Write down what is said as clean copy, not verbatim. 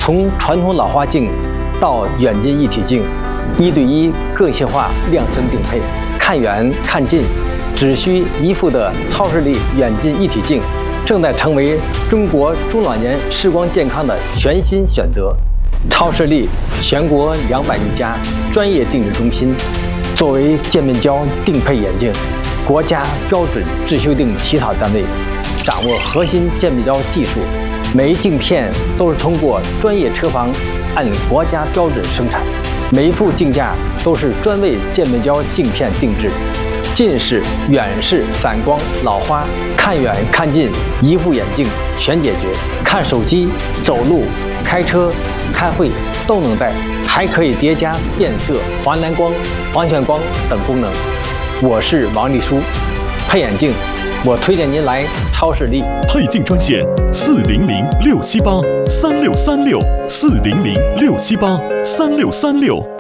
从传统老花镜到远近一体镜，1对1个性化量身定配，看远看近只需一副的超视力远近一体镜，正在成为中国中老年视光健康的全新选择。超视力全国200余家专业定制中心，作为渐变焦定配眼镜国家标准质修订起草单位，掌握核心渐变焦技术，每一镜片都是通过专业车房按国家标准生产，每一副镜架都是专为渐变焦镜片定制。近视、远视、散光、老花，看远看近一副眼镜全解决。看手机、走路、开车、开会都能戴，还可以叠加变色、黄蓝光、黄旋光等功能。我是王立书，配眼镜，我推荐您来超视力。 配镜专线400-678-3636，400-678-3636。